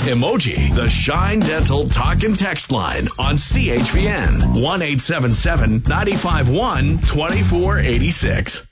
emoji. The Shine Dental Talk and Text line on CHPN 1-877-951-2486.